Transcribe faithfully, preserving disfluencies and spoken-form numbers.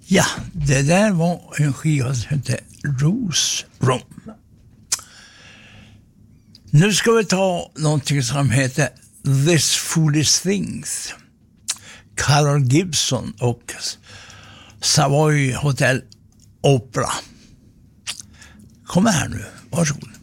Ja, det där var en skiva som hette Rose Room. Nu ska vi ta någonting som heter This Foolish Things. Carol Gibson och Savoy Hotel Opera. Kom här nu, varsågod.